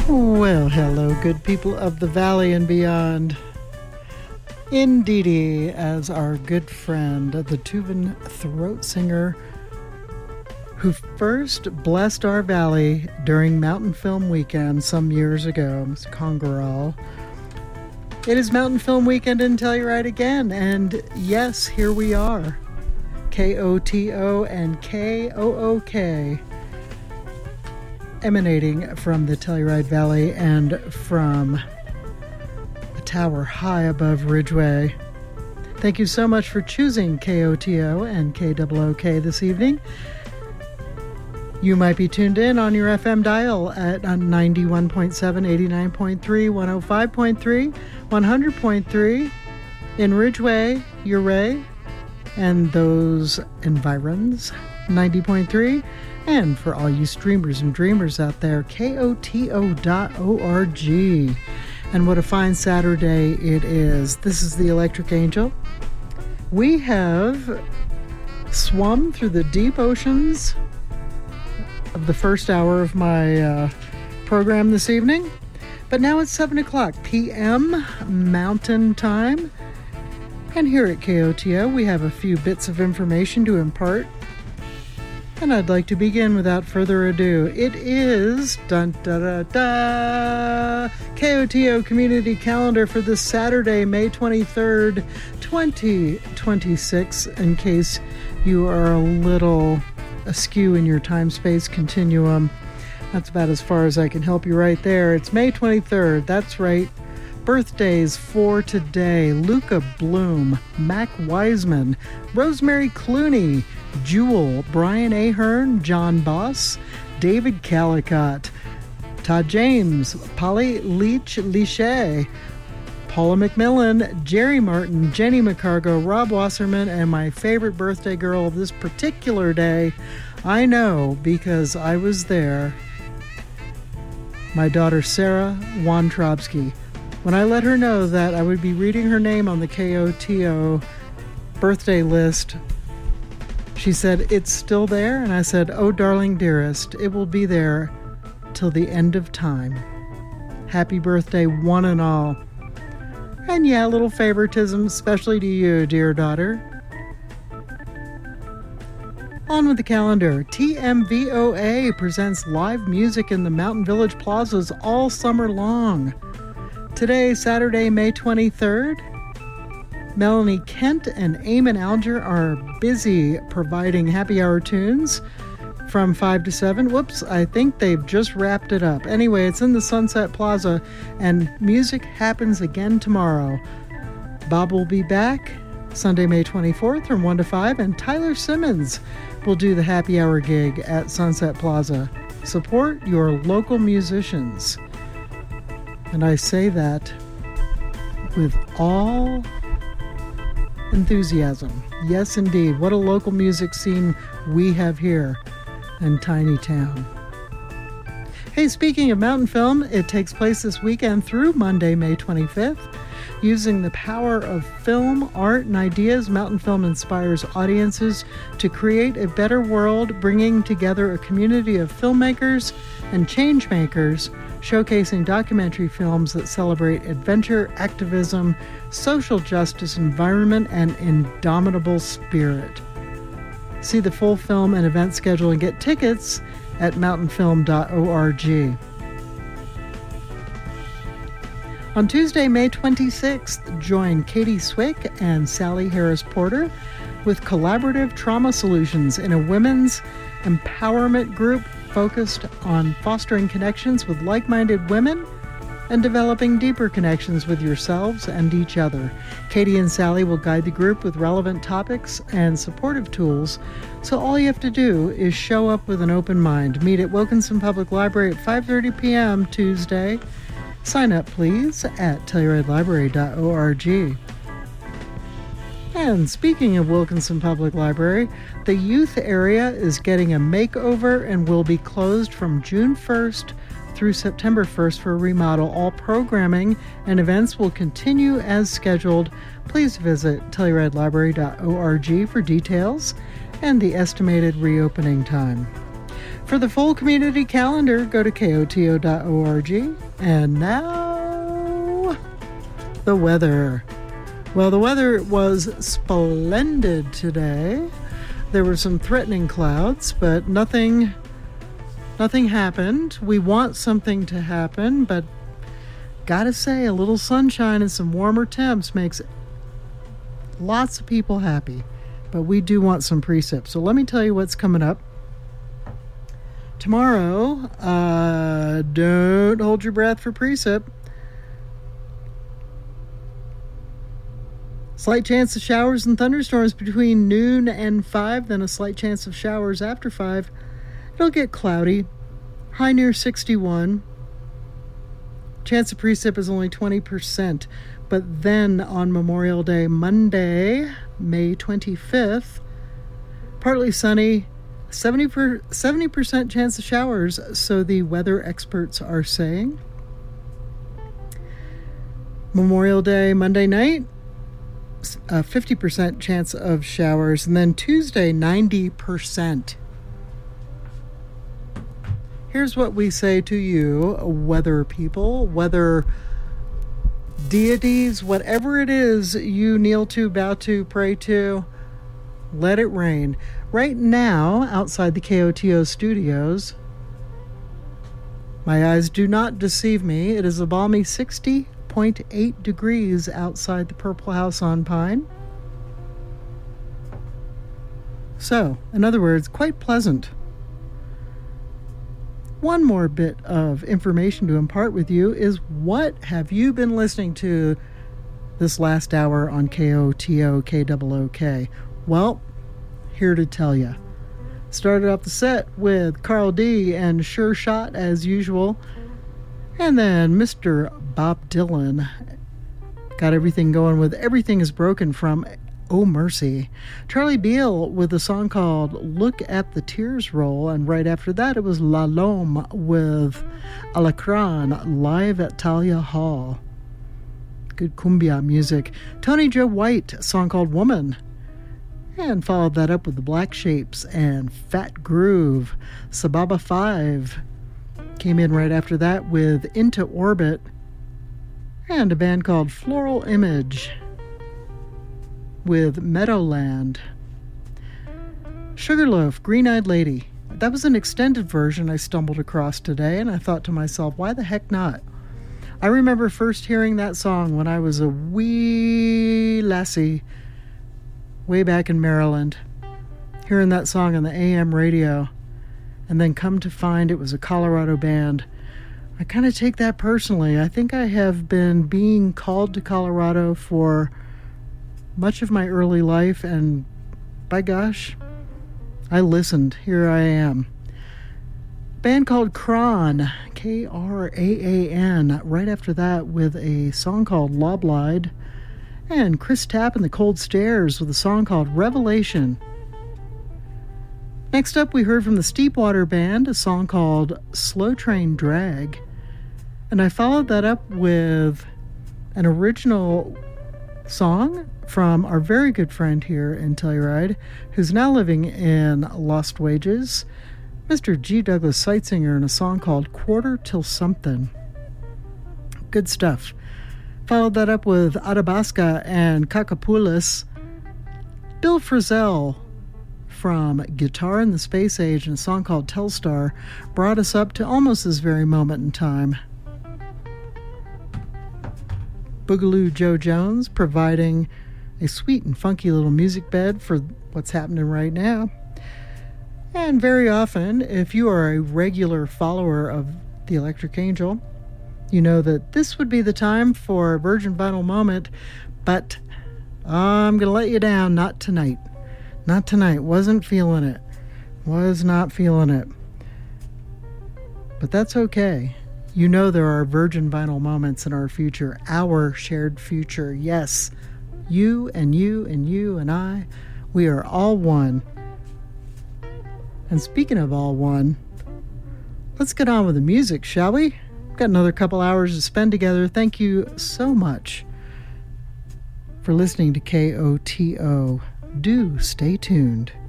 Well, hello, good people of the Valley and beyond. Indeedy, as our good friend, the Tuvan throat singer, who first blessed our valley during Mountain Film Weekend some years ago, Ms. Congeral. It is Mountain Film Weekend in Telluride again, and yes, here we are. KOTO and KOOK. Emanating from the Telluride Valley and from a tower high above Ridgeway. Thank you so much for choosing KOTO and KOOK this evening. You might be tuned in on your FM dial at 91.7, 89.3, 105.3, 100.3 in Ridgeway, Ouray, and those environs, 90.3. And for all you streamers and dreamers out there, KOTO.org. And what a fine Saturday it is. This is the Electric Angel. We have swum through the deep oceans of the first hour of my program this evening. But now it's 7 o'clock p.m. Mountain Time. And here at KOTO, we have a few bits of information to impart. And I'd like to begin without further ado. It is KOTO Community Calendar for this Saturday, May 23rd, 2026, in case you are a little askew in your time-space continuum. That's about as far as I can help you right there. It's May 23rd, that's right. Birthdays for today: Luca Bloom, Mac Wiseman, Rosemary Clooney, Jewel, Brian Ahern, John Boss, David Calicott, Todd James, Polly Lichet, Paula McMillan, Jerry Martin, Jenny McCargo, Rob Wasserman, and my favorite birthday girl of this particular day, I know because I was there, my daughter Sarah Wontrobsky. When I let her know that I would be reading her name on the KOTO birthday list, she said, "It's still there?" And I said, "Oh, darling dearest, it will be there till the end of time. Happy birthday, one and all." And yeah, a little favoritism, especially to you, dear daughter. On with the calendar. TMVOA presents live music in the Mountain Village Plazas all summer long. Today, Saturday, May 23rd, Melanie Kent and Eamon Alger are busy providing happy hour tunes from 5 to 7. Whoops, I think they've just wrapped it up. Anyway, it's in the Sunset Plaza, and music happens again tomorrow. Bob will be back Sunday, May 24th from 1 to 5, and Tyler Simmons will do the happy hour gig at Sunset Plaza. Support your local musicians. And I say that with all enthusiasm. Yes, indeed. What a local music scene we have here in Tiny Town. Hey, speaking of Mountain Film, it takes place this weekend through Monday, May 25th. Using the power of film, art, and ideas, Mountain Film inspires audiences to create a better world, bringing together a community of filmmakers and change makers, showcasing documentary films that celebrate adventure, activism, social justice, environment, and indomitable spirit. See the full film and event schedule and get tickets at mountainfilm.org. On Tuesday, May 26th, join Katie Swick and Sally Harris Porter with Collaborative Trauma Solutions in a women's empowerment group focused on fostering connections with like-minded women and developing deeper connections with yourselves and each other. Katie and Sally will guide the group with relevant topics and supportive tools, so all you have to do is show up with an open mind. Meet at Wilkinson Public Library at 5:30 p.m. Tuesday. Sign up, please, at TellurideLibrary.org. And speaking of Wilkinson Public Library, the youth area is getting a makeover and will be closed from June 1st through September 1st for a remodel. All programming and events will continue as scheduled. Please visit TellurideLibrary.org for details and the estimated reopening time. For the full community calendar, go to koto.org. And now, the weather. Well, the weather was splendid today. There were some threatening clouds, but nothing happened. We want something to happen, but gotta say, a little sunshine and some warmer temps makes lots of people happy. But we do want some precip. So let me tell you what's coming up. Tomorrow, don't hold your breath for precip. Slight chance of showers and thunderstorms between noon and 5, then a slight chance of showers after 5. It'll get cloudy, high near 61. Chance of precip is only 20%. But then on Memorial Day, Monday, May 25th, partly sunny, 70% chance of showers, so the weather experts are saying. Memorial Day, Monday night, 50% chance of showers, and then Tuesday, 90%. Here's what we say to you, weather people, weather deities, whatever it is you kneel to, bow to, pray to, let it rain. Right now, outside the KOTO studios, my eyes do not deceive me. It is a balmy 60.8 degrees outside the Purple House on Pine. So, in other words, quite pleasant. One more bit of information to impart with you is, what have you been listening to this last hour on KOTO KOOK? Well, here to tell you. Started off the set with Carl D and Sure Shot as usual. And then Mr. Bob Dylan got everything going with Everything Is Broken from Oh Mercy. Charlie Beale with a song called Look at the Tears Roll, and right after that it was La Lome with Alacran live at Talia Hall. Good cumbia music. Tony Joe White, a song called Woman, and followed that up with the Black Shapes and Fat Groove. Sababa 5 came in right after that with Into Orbit, and a band called Floral Image with Meadowland. Sugarloaf, Green Eyed Lady. That was an extended version I stumbled across today, and I thought to myself, why the heck not? I remember first hearing that song when I was a wee lassie way back in Maryland, hearing that song on the AM radio, and then come to find it was a Colorado band. I kind of take that personally. I think I have been being called to Colorado for much of my early life, and by gosh, I listened. Here I am. Band called Kraan, Kraan, right after that with a song called Loblide, and Chris Tapp and the Cold Stairs with a song called Revelation. Next up, we heard from the Steepwater Band, a song called Slow Train Drag, and I followed that up with an original song from our very good friend here in Telluride, who's now living in Lost Wages, Mr. G. Douglas Seitzinger, in a song called Quarter Till Something. Good stuff. Followed that up with Athabasca and Kakapoulis. Bill Frisell from Guitar in the Space Age, and a song called Telstar, brought us up to almost this very moment in time. Boogaloo Joe Jones providing a sweet and funky little music bed for what's happening right now. And very often, if you are a regular follower of the Electric Angel, you know that this would be the time for a Virgin Vinyl moment, but I'm going to let you down. Not tonight. Not tonight. Wasn't feeling it. Was not feeling it. But that's okay. You know there are Virgin Vinyl moments in our future, our shared future. Yes, you and you and you and I, we are all one. And speaking of all one, let's get on with the music, shall we? We've got another couple hours to spend together. Thank you so much for listening to KOTO. Do stay tuned.